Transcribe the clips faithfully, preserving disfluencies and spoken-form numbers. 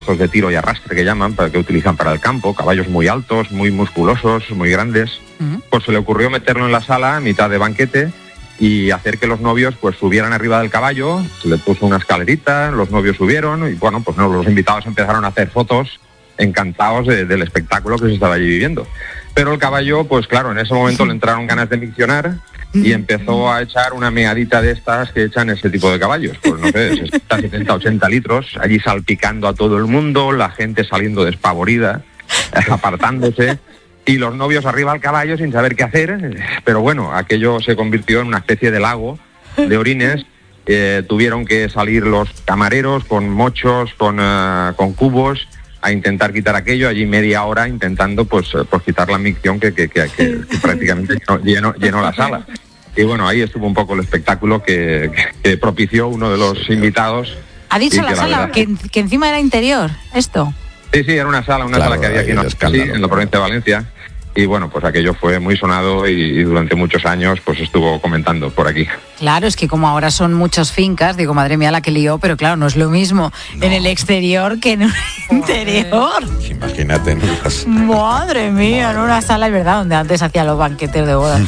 estos de tiro y arrastre que llaman, para que utilizan para el campo, caballos muy altos, muy musculosos, muy grandes. Uh-huh. Pues se le ocurrió meterlo en la sala a mitad de banquete y hacer que los novios pues subieran arriba del caballo. Se le puso una escalerita, los novios subieron y bueno, pues no, los invitados empezaron a hacer fotos encantados de, del espectáculo que se estaba allí viviendo. Pero el caballo, pues claro, en ese momento le entraron ganas de miccionar y empezó a echar una meadita de estas que echan ese tipo de caballos, pues no sé, sesenta, setenta, ochenta litros, allí salpicando a todo el mundo, la gente saliendo despavorida, apartándose, y los novios arriba al caballo sin saber qué hacer, pero bueno, aquello se convirtió en una especie de lago de orines. Eh, tuvieron que salir los camareros con mochos, con, uh, con cubos, a intentar quitar aquello, allí media hora intentando pues, pues quitar la micción que, que, que, que, que prácticamente llenó, llenó, llenó la sala. Y bueno, ahí estuvo un poco el espectáculo que, que, que propició uno de los invitados. ¿Ha dicho la sala la que, que encima era interior esto? Sí, sí, era una sala, una claro, sala que había aquí en, sí, en la provincia de Valencia. Y bueno, pues aquello fue muy sonado y, y durante muchos años pues estuvo comentando por aquí. Claro, es que como ahora son muchas fincas, digo, madre mía la que lió, pero claro, no es lo mismo no. en el exterior que en el interior. Imagínate. ¿no? Madre mía, en una sala, es verdad, donde antes hacían los banquetes de bodas.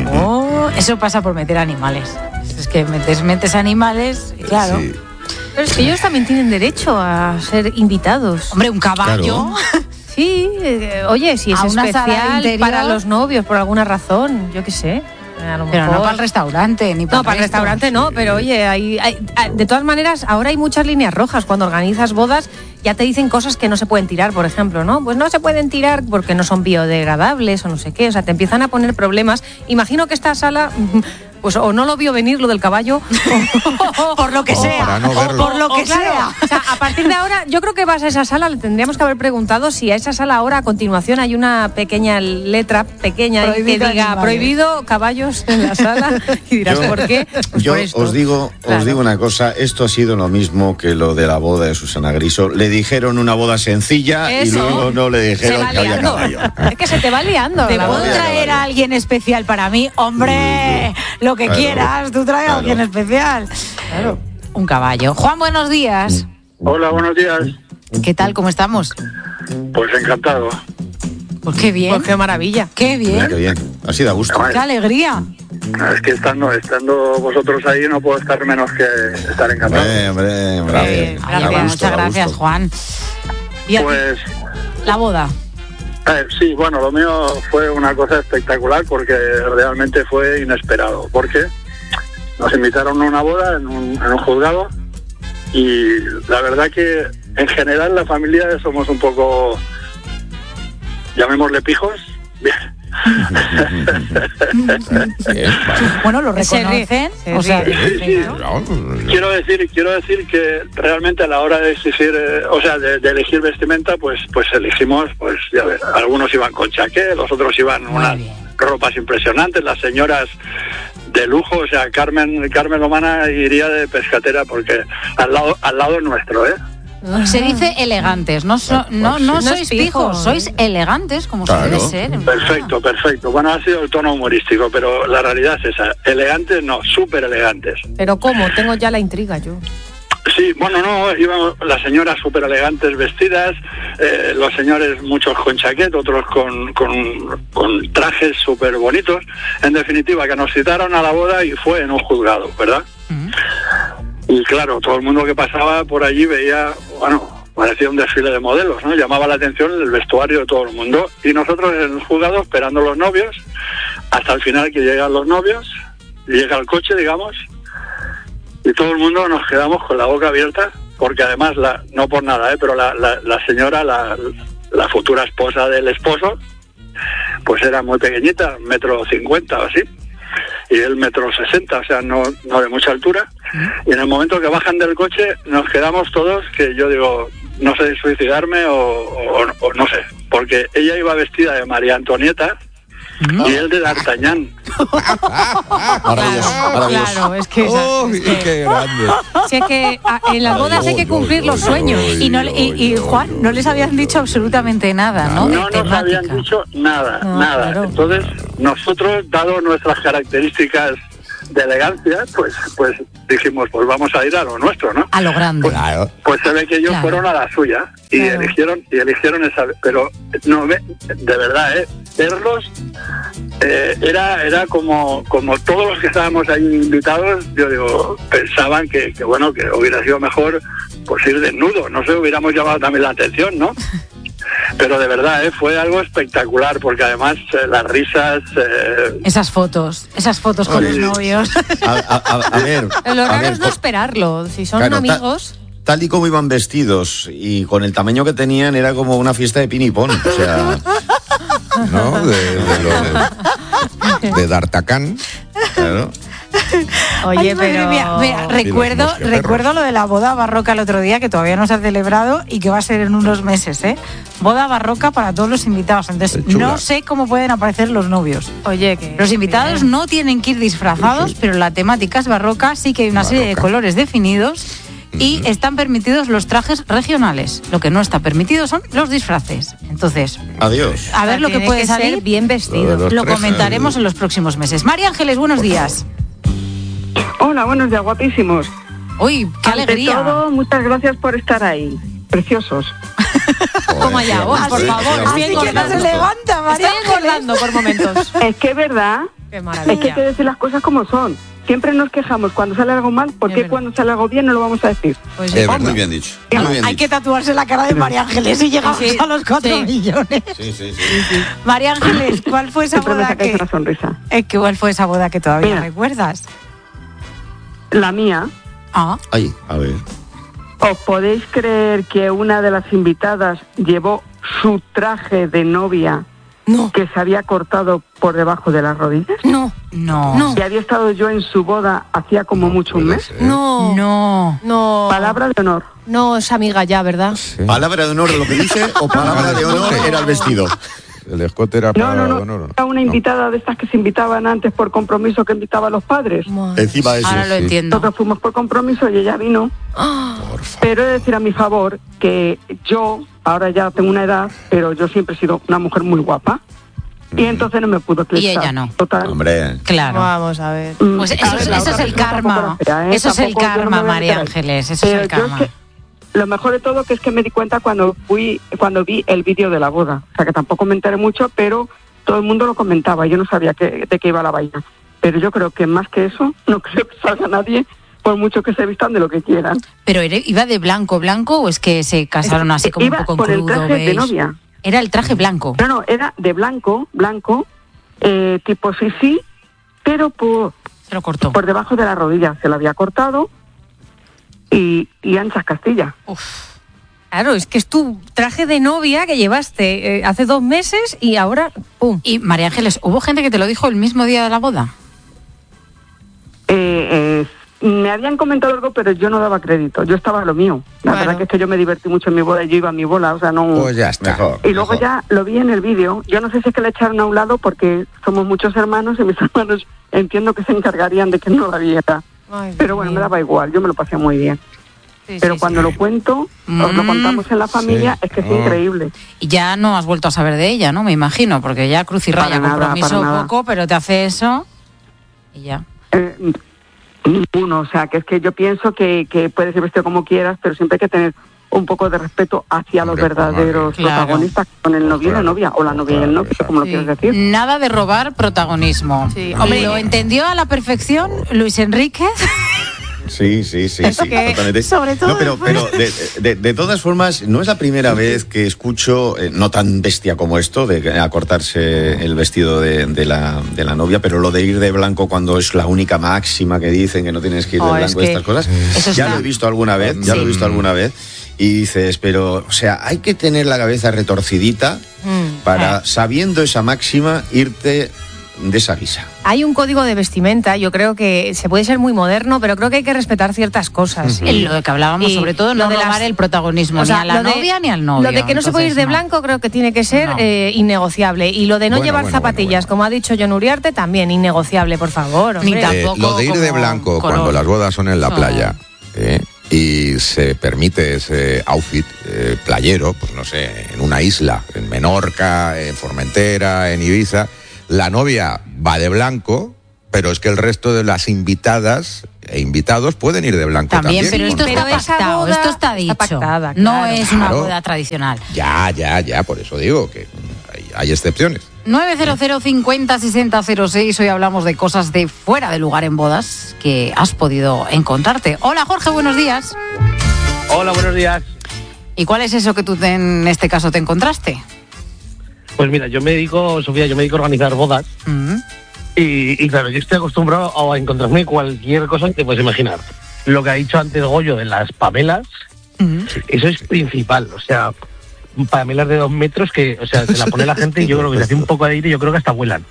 Oh, eso pasa por meter animales. Es que metes, metes animales, claro. Sí. Pero es que ellos también tienen derecho a ser invitados. Hombre, un caballo... Claro. Sí, eh, oye, si es especial para los novios por alguna razón, yo qué sé. A lo pero mejor... no para el restaurante, ni para No, para el restaurante no, pero oye, hay, hay, de todas maneras, ahora hay muchas líneas rojas. Cuando organizas bodas, ya te dicen cosas que no se pueden tirar, por ejemplo, ¿no? Pues no se pueden tirar porque no son biodegradables o no sé qué, o sea, te empiezan a poner problemas. Imagino que esta sala... pues o no lo vio venir lo del caballo o, por lo que o sea no o por lo que o, claro, sea o sea, a partir de ahora yo creo que vas a esa sala, le tendríamos que haber preguntado si a esa sala ahora a continuación hay una pequeña letra pequeña prohibido que diga animales. Prohibido caballos en la sala y dirás yo, ¿por qué? Pues yo por esto. os digo claro. os digo una cosa, esto ha sido lo mismo que lo de la boda de Susana Griso, le dijeron una boda sencilla Eso. y luego no le dijeron que había caballo. Es que se te va liando. Te puedo traer a alguien especial para mí, hombre, lo que claro. quieras, tú traes claro. a alguien especial. Claro. Un caballo. Juan, buenos días. Hola, buenos días. ¿Qué tal? ¿Cómo estamos? Pues encantado. Pues qué bien. Pues qué maravilla. Qué bien. Qué bien. Así da gusto. Qué alegría. Es que estando, estando vosotros ahí no puedo estar menos que estar encantado. Hombre, hombre, bravo. Eh, gracias, gusto, muchas gracias, gusto. Juan. ¿Y pues la boda? Eh, sí, bueno, lo mío fue una cosa espectacular porque realmente fue inesperado. Porque nos invitaron a una boda en un, en un juzgado y la verdad que en general la familia somos un poco, llamémosle pijos. Bueno, lo reconocen. Sí, o sea, sí, sí. Quiero decir, quiero decir que realmente a la hora de exigir, eh, o sea, de, de elegir vestimenta, pues, pues elegimos, pues ya ver, algunos iban con chaqué, los otros iban Muy unas bien. ropas impresionantes, las señoras de lujo, o sea, Carmen, Carmen Lomana iría de pescatera porque al lado, al lado nuestro, ¿eh? Se dice elegantes, no so, no, no, no sois pijos, sois elegantes como claro. se debe ser. Perfecto, perfecto. Bueno, ha sido el tono humorístico, pero la realidad es esa. Elegantes no, súper elegantes. ¿Pero cómo? Tengo ya la intriga yo. Sí, bueno, no, íbamos las señoras súper elegantes vestidas, eh, los señores muchos con chaqueta, otros con, con, con trajes súper bonitos. En definitiva, que nos citaron a la boda y fue en un juzgado, ¿verdad? Uh-huh. Y claro, todo el mundo que pasaba por allí veía, bueno, parecía un desfile de modelos, ¿no? Llamaba la atención el vestuario de todo el mundo. Y nosotros en el juzgado esperando a los novios, hasta el final que llegan los novios, llega el coche, digamos, y todo el mundo nos quedamos con la boca abierta, porque además, la, no por nada, ¿eh? pero la, la, la señora, la, la futura esposa del esposo, pues era muy pequeñita, metro cincuenta o así. Y él metro sesenta, o sea, no, no de mucha altura. Y en el momento que bajan del coche nos quedamos todos, que yo digo, no sé si suicidarme o, o, o no sé, porque ella iba vestida de María Antonieta ¿no? y él de D'Artagnan. Maravilloso, maravilloso. Claro, es que, esa, oh, es que qué grande. Si es que a, en las bodas hay que cumplir los sueños. Y, no, y, y Juan, no les habían dicho absolutamente nada, ¿no? No nos temática. habían dicho nada, no, nada. Claro. Entonces, nosotros, dado nuestras características de elegancia, pues pues dijimos, pues vamos a ir a lo nuestro, ¿no? A lo grande. Pues, Claro. pues se ve que ellos Claro. fueron a la suya y Claro. eligieron y eligieron esa, pero no ve- de verdad, eh, verlos eh, era era como como todos los que estábamos ahí invitados, yo digo, pensaban que, que bueno, que hubiera sido mejor pues ir desnudo, no sé, hubiéramos llamado también la atención, ¿no? Pero de verdad, ¿eh? Fue algo espectacular, porque además eh, las risas... Eh, Esas fotos, esas fotos con Oye. los novios. A, a- a- a ver, Lo a raro ver, es no esperarlo. Si son Claro, ta- amigos... tal y como iban vestidos y con el tamaño que tenían, era como una fiesta de pinipón. O sea, ¿No? De, de, lo de, de D'Artagnan. claro. Oye, Ay, madre pero... mía. Mira, recuerdo, mosqueperros. recuerdo lo de la boda barroca el otro día, que todavía no se ha celebrado y que va a ser en unos meses, ¿eh? Boda barroca para todos los invitados. Entonces, Qué chula. no sé cómo pueden aparecer los novios. Oye, que... Los invitados no tienen que ir disfrazados, pero la temática es barroca, sí que hay una serie de Barroca. colores definidos y están permitidos los trajes regionales. Lo que no está permitido son los disfraces. Entonces, Adiós. a ver lo que Tiene puede ser salir. bien vestido. Los Lo trajes. comentaremos en los próximos meses. María Ángeles, buenos días. Hola, buenos días, guapísimos. Uy, qué Ante alegría. todo, muchas gracias por estar ahí. Preciosos. Toma ya, vos, por Así- favor. Así estoy que no se engordando. levanta, María Estoy engordando por momentos. Es que es verdad, Qué es que maravilla. hay que decir las cosas como son. Siempre nos quejamos cuando sale algo mal, ¿por Es qué verdad. cuando sale algo bien no lo vamos a decir? Pues Es sí. verdad. Muy bien dicho. Muy bien Hay dicho. que tatuarse la cara de María Ángeles y llegamos Sí, a los cuatro sí. millones. Sí, sí, sí. María Ángeles, ¿cuál fue esa Siempre me boda sacáis que, una sonrisa. eh, que cuál fue esa boda que todavía Mira. recuerdas? La mía, Ah, Ay, a ver. ¿os podéis creer que una de las invitadas llevó su traje de novia No, que se había cortado por debajo de las rodillas? no, no. No. Y había estado yo en su boda hacía como mucho un Puede mes. ser. no, No. no. Palabra de honor. No, es amiga ya, ¿verdad? Sí. ¿Palabra de honor lo que dice o palabra de honor era el vestido? El escote era para No, no, no. honor, ¿o no? Era una invitada de estas que se invitaban antes por compromiso que invitaba a los padres. Madre. Encima de eso. Ahora lo sí. entiendo. Nosotros fuimos por compromiso y ella vino. Ah, Por favor. Pero he de decir a mi favor que yo, ahora ya tengo una edad, pero yo siempre he sido una mujer muy guapa. Y entonces no me pudo eclipsar. Y ella no. Total. Hombre. Claro. Vamos a ver. Mm, Pues a eso, ver, es- la eso otra es el persona karma. tampoco era fea, ¿eh? Eso es el Tampoco yo no karma, me voy a María meter ahí. Ángeles. Eso Pero es el yo es karma. que lo mejor de todo que es que me di cuenta cuando fui, cuando vi el vídeo de la boda. O sea que tampoco me enteré mucho, pero todo el mundo lo comentaba. Yo no sabía que, de qué iba la vaina. Pero yo creo que más que eso, no creo que salga nadie, por mucho que se vistan de lo que quieran. Pero era- iba de blanco, blanco o es que se casaron así como Iba un poco en por el crudo, traje de beige? novia. Era el traje blanco. No, no, era de blanco, blanco, eh, tipo sí, sí, pero por, Se lo cortó. por debajo de la rodilla. Se lo había cortado y, y anchas Castilla. Claro, es que es tu traje de novia que llevaste eh, hace dos meses y ahora, ¡pum! Y María Ángeles, ¿hubo gente que te lo dijo el mismo día de la boda? Eh, eh, me habían comentado algo, pero yo no daba crédito. Yo estaba a lo mío. La Bueno. verdad que es que yo me divertí mucho en mi boda y yo iba a mi bola, o sea, no... Pues ya está. Mejor. Y luego mejor. ya lo vi en el vídeo. Yo no sé si es que le echaron a un lado porque somos muchos hermanos y mis hermanos entiendo que se encargarían de que no la viera. Ay, Pero bueno, Dios me mío. daba igual, yo me lo pasé muy bien. Sí, Pero sí, cuando sí. lo cuento, os lo Mm. contamos en la familia, Sí. es que es Oh. increíble. Y ya no has vuelto a saber de ella, ¿no? Me imagino, porque ya cruz y raya, Para nada, compromiso para nada. poco, pero te hace eso y ya. Eh, ninguno, o sea, que es que yo pienso que, que puedes ir vestido como quieras, pero siempre hay que tener un poco de respeto hacia Hombre, los verdaderos claro. protagonistas, con el novio y la Claro. novia, o la novia y el novio, Exacto. como lo Sí. quieres decir. Nada de robar protagonismo. Sí, Hombre, hombre, lo eh, entendió a la perfección Luis Enríquez. Sí, sí, sí, Es sí, que, totalmente. sobre todo No, pero, después- pero de, de- de todas formas, no es la primera vez que escucho, eh, no tan bestia como esto, de acortarse el vestido de, de la, de la novia, pero lo de ir de blanco cuando es la única máxima que dicen que no tienes que ir de Oh, es blanco y que estas cosas. eso Ya está- lo he visto alguna vez, ya lo he Sí. visto alguna vez. Y dices, pero, o sea, hay que tener la cabeza retorcidita Mm. para, Eh. sabiendo esa máxima, irte de esa guisa. Hay un código de vestimenta, yo creo que se puede ser muy moderno, pero creo que hay que respetar ciertas cosas. En lo que hablábamos, Y sobre todo, no lo de las- robar el protagonismo O sea, ni a la lo de- novia ni al novio. Lo de que no se puede ir de Entonces, no. blanco creo que tiene que ser No. eh, innegociable. Y lo de no Bueno, llevar bueno, zapatillas, bueno, bueno. como ha dicho John Uriarte, también innegociable, por favor. Ni hombre. tan- Eh, Tampoco lo de ir de como blanco color. cuando las bodas son en la Eso. playa ¿eh? y se permite ese outfit eh, playero, pues no sé, en una isla, en Menorca, en Formentera, en Ibiza, la novia va de blanco pero es que el resto de las invitadas e invitados pueden ir de blanco también. También, pero esto ¿no? está Pero esa pactado, boda esto está dicho. está pactada, No claro. es una Claro. boda tradicional. Ya, ya, ya, por eso digo que hay, hay excepciones. nueve cero cero cincuenta sesenta cero seis. Hoy hablamos de cosas de fuera de lugar en bodas que has podido encontrarte. Hola Jorge, buenos días. Hola, buenos días. ¿Y cuál es eso que tú te- en este caso te encontraste? Pues mira, yo me dedico, Sofía, yo me dedico a organizar bodas Mm. y, y claro, yo estoy acostumbrado a encontrarme cualquier cosa que te puedes imaginar. Lo que ha dicho antes Goyo de las pamelas, Mm. eso es principal, o sea, pamelas de dos metros que, o sea, se la pone la gente y yo creo que se hace un poco de aire y yo creo que hasta vuelan.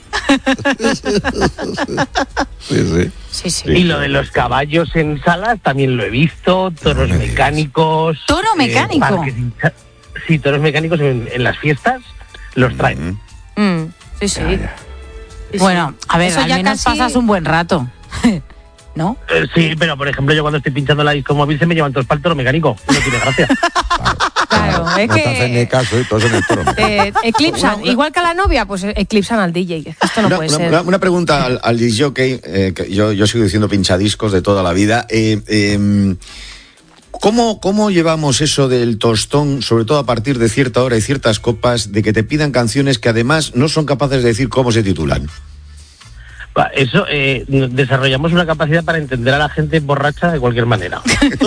Sí, sí. Sí, sí. Y lo de los caballos en salas también lo he visto, toros No me digas. mecánicos. ¿Toro mecánico? parques sin sa- sí, toros mecánicos en, en las fiestas los traen. Mm, sí, sí. Ya, ya. Sí, sí. Bueno, a ver, Eso al ya menos casi- pasas un buen rato. ¿No? Eh, sí, pero por ejemplo yo cuando estoy pinchando la disco móvil se me llevan todos para el toro mecánico. No tiene gracia. Claro, es no te hacen ni que caso y todos en el toro. eh, eclipsan, Una- una- igual que a la novia, pues eh, eclipsan al D J. Esto no una, puede una- ser. una- una pregunta al, al disc jockey, eh, que yo, yo sigo diciendo pinchadiscos de toda la vida. Eh, eh, ¿cómo, ¿Cómo llevamos eso del tostón, sobre todo a partir de cierta hora y ciertas copas, de que te pidan canciones que además no son capaces de decir cómo se titulan? Va, Eso, eh, desarrollamos una capacidad para entender a la gente borracha de cualquier manera.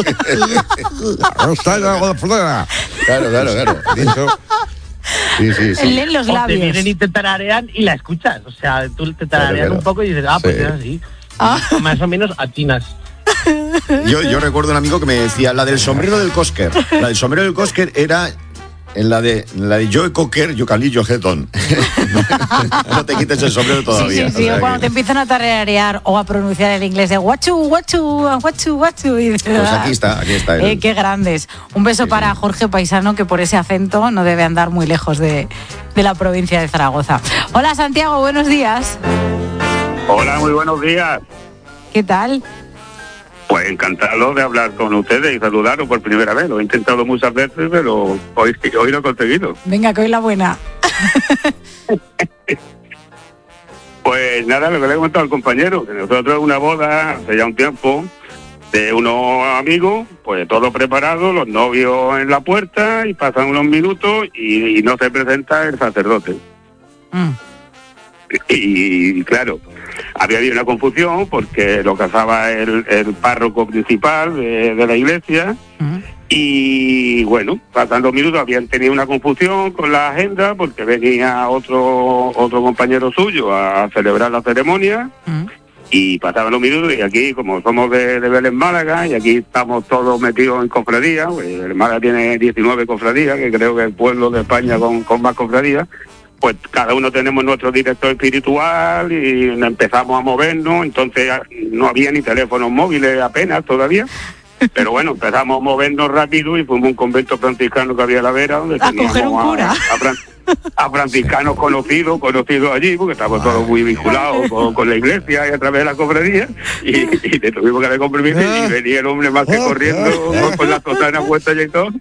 No está en la flora. Claro, claro, claro. Dicho. Sí, sí, sí. Leen los O te vienen labios. y te tararean y la escuchas. O sea, tú te Claro, tarareas claro. un poco y dices, ah, pues Sí. es así. Ah. Y más o menos atinas. Yo, yo recuerdo un amigo que me decía, la del sombrero del Cosquer. La del sombrero del Cosquer era en la de la de Joe Cocker, Yocalillo Heton. No te quites el sombrero Sí, todavía. sí, sí, o sea o cuando que- te empiezan a tararear o a pronunciar el inglés de guachu, guachu, guachu, guachu. Y dices, Pues aquí está, aquí está. el- Eh, qué grandes. Un beso Sí, para sí. Jorge Paisano, que por ese acento no debe andar muy lejos de, de la provincia de Zaragoza. Hola Santiago, buenos días. Hola, muy buenos días. ¿Qué tal? Pues encantado de hablar con ustedes y saludaros por primera vez. Lo he intentado muchas veces, pero hoy, hoy lo he conseguido. Venga, que hoy la buena. Pues nada, lo que le he comentado al compañero, que nosotros una boda hace ya un tiempo de unos amigos, pues todo preparado, los novios en la puerta y pasan unos minutos y, y no se presenta el sacerdote. Mm. Y, y, claro, había habido una confusión porque lo casaba el, el párroco principal de, de la iglesia. Mm. Y bueno, pasando minutos habían tenido una confusión con la agenda porque venía otro otro compañero suyo a celebrar la ceremonia Mm. y pasaban los minutos y aquí, como somos de, de Vélez Málaga y aquí estamos todos metidos en cofradías, pues el Málaga tiene diecinueve cofradías, que creo que es el pueblo de España con, con más cofradías, pues cada uno tenemos nuestro director espiritual y empezamos a movernos, entonces no había ni teléfonos móviles apenas todavía. Pero bueno, empezamos a movernos rápido y fuimos a un convento franciscano que había a la vera, donde A coger un teníamos cura. a, a, fran- a franciscanos conocidos, conocidos allí, porque estábamos todos muy vinculados con, con la iglesia y a través de la cofradía, y, y le tuvimos que dar compromiso y venía el hombre más que corriendo con, con la sotana puesta y todo.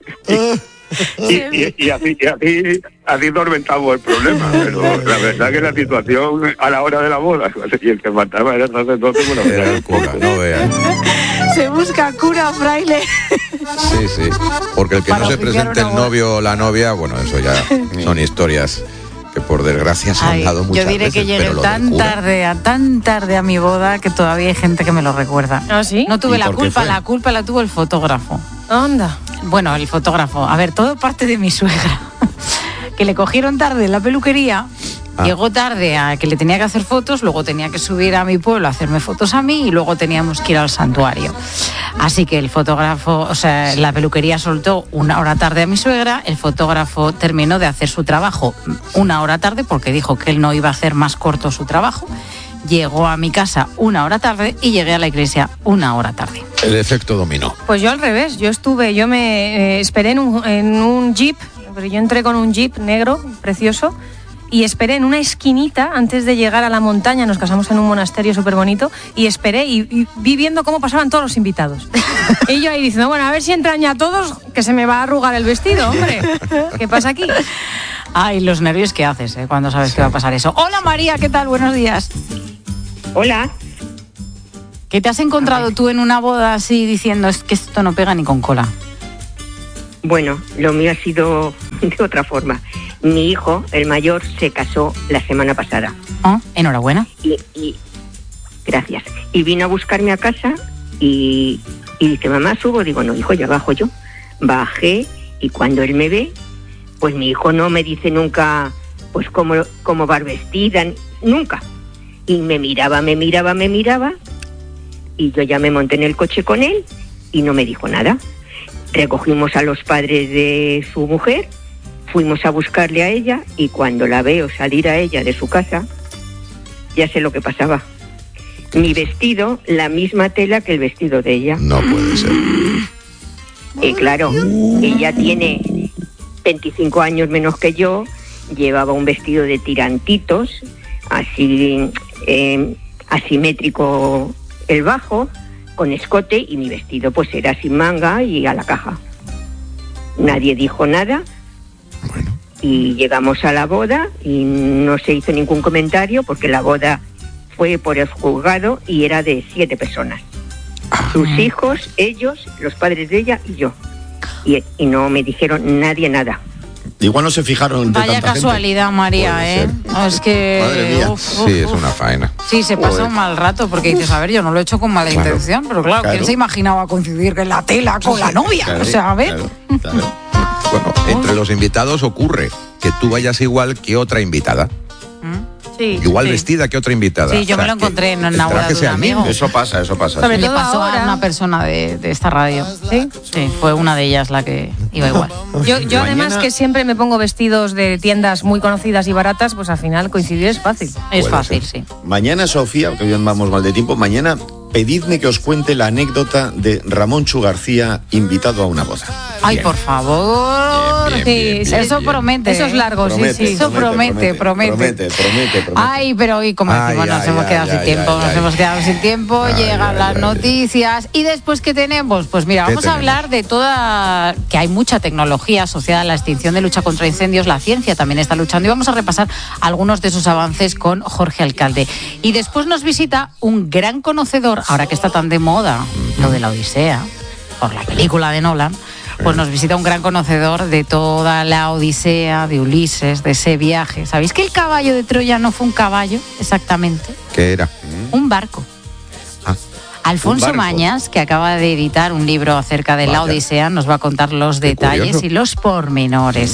Y, y, y así, y así, así solventamos el problema, pero la verdad que la situación a la hora de la boda, y el que faltaba era el sacerdote, bueno, Era el cura, no veas. Se busca cura, fraile. Sí, sí. Porque el que Para no se oficiar presente el una boda. novio o la novia, bueno, eso ya son historias que por desgracia se han Ay, dado muchas yo diré veces, que llegué pero lo del tan cura- tarde, a tan tarde a mi boda que todavía hay gente que me lo recuerda. ¿Ah, sí? No tuve ¿Y la por qué culpa, fue? la culpa la tuvo el fotógrafo. Anda. Bueno, el fotógrafo. A ver, todo parte de mi suegra. Que le cogieron tarde en la peluquería. Ah. Llegó tarde a que le tenía que hacer fotos, luego tenía que subir a mi pueblo a hacerme fotos a mí y luego teníamos que ir al santuario. Así que el fotógrafo, o sea, la peluquería soltó una hora tarde a mi suegra, el fotógrafo terminó de hacer su trabajo una hora tarde porque dijo que él no iba a hacer más corto su trabajo. Llegó a mi casa una hora tarde y llegué a la iglesia una hora tarde. El efecto dominó. Pues yo al revés, yo estuve, yo me eh, esperé en un, en un jeep, pero yo entré con un jeep negro, precioso, y esperé en una esquinita antes de llegar a la montaña, nos casamos en un monasterio súper bonito, y esperé y, y vi viendo cómo pasaban todos los invitados. Y yo ahí diciendo, bueno, a ver si entran ya todos, que se me va a arrugar el vestido, hombre. ¿Qué pasa aquí? Ay, los nervios que haces, ¿eh? Cuando sabes que va a pasar eso. Hola María, ¿qué tal? Buenos días. Hola, ¿Qué te has encontrado tú en una boda así diciendo es que esto no pega ni con cola? Bueno, lo mío ha sido de otra forma. Mi hijo, el mayor, se casó la semana pasada. Oh, enhorabuena. Y, y gracias. Y vino a buscarme a casa y, y dice, mamá, subo. Digo, no, hijo, ya bajo yo. Bajé y cuando él me ve, pues mi hijo no me dice nunca, pues cómo, cómo va vestida, nunca. Y me miraba, me miraba, me miraba y yo ya me monté en el coche con él y no me dijo nada. Recogimos a los padres de su mujer, fuimos a buscarle a ella y cuando la veo salir a ella de su casa, ya sé lo que pasaba. Mi vestido, la misma tela que el vestido de ella. No puede ser. Y claro, ella tiene veinticinco años menos que yo, llevaba un vestido de tirantitos, así eh, asimétrico el bajo, con escote, y mi vestido pues era sin manga y a la caja. Nadie dijo nada. Bueno. Y llegamos a la boda y no se hizo ningún comentario porque la boda fue por el juzgado y era de siete personas. Sus hijos, ellos, los padres de ella y yo. Y, y no me dijeron nadie nada. Igual no se fijaron de Vaya tanta casualidad, gente. María, Puede ¿eh? ser. No, es que... Madre mía. uf, uf, Sí, es uf. una faena. Sí, se pasa Joder. un mal rato porque dices, a ver, yo no lo he hecho con mala Claro. intención, pero claro, ¿quién Claro. se imaginaba coincidir que la tela con la novia? Claro, o sea, a ver. claro, claro. Bueno, entre los invitados ocurre que tú vayas igual que otra invitada. Sí. Igual Sí. vestida que otra invitada. Sí, yo me lo que encontré en el una boda traje de sea un el mismo. amigo. Eso pasa, eso pasa. Sobre sí. Le todo pasó ahora. a una persona de, de esta radio. ¿Sí? Sí, fue una de ellas la que iba igual. Yo, yo además Mañana- que siempre me pongo vestidos de tiendas muy conocidas y baratas, pues al final coincidir es fácil. Es Puede fácil, ser. sí. Mañana, Sofía, que hoy vamos mal de tiempo, mañana pedidme que os cuente la anécdota de Ramón Chu García invitado a una boda. Ay, Bien. por favor. Bien, bien, Sí, bien, sí, bien, eso bien. promete. Eso es ¿eh? largo, sí, sí. Eso promete, promete. Promete, promete, promete. Ay, pero hoy, como Ay, decimos, nos ay, hemos ay, quedado ay, sin ay, tiempo, ay, nos ay. hemos quedado sin tiempo, Ay, llegan ay, las ay. noticias y después, ¿qué tenemos? Pues mira, ¿Qué vamos a tenemos? hablar de toda, que hay mucha tecnología asociada a la extinción de lucha contra incendios, la ciencia también está luchando y vamos a repasar algunos de sus avances con Jorge Alcalde. Y después nos visita un gran conocedor, ahora que está tan de moda lo de la Odisea, por la película de Nolan, pues nos visita un gran conocedor de toda la Odisea, de Ulises, de ese viaje. ¿Sabéis que el caballo de Troya no fue un caballo exactamente? ¿Qué era? Un barco. Ah. Alfonso Un barco. Mañas, que acaba de editar un libro acerca de la Vaya. Odisea, nos va a contar los Qué detalles curioso. y los pormenores.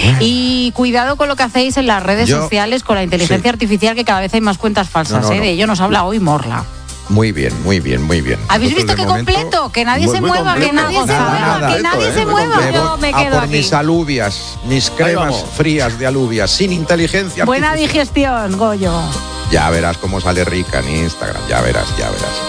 Y cuidado con lo que hacéis en las redes Yo- sociales con la inteligencia sí. artificial, que cada vez hay más cuentas falsas. No, no, ¿eh? no. De ello nos habla hoy Morla. Muy bien, muy bien, muy bien. ¿Habéis Nosotros visto de qué momento, completo? Que nadie Muy, se muy mueva, que completo. nadie se Nada, mueva, nada. que nadie ¿eh? se Muy mueva. completo. Yo me a quedo por aquí. mis alubias, mis cremas vamos. frías de alubias, sin inteligencia Buena artificial. digestión, Goyo. Ya verás cómo sale rica en Instagram, ya verás, ya verás.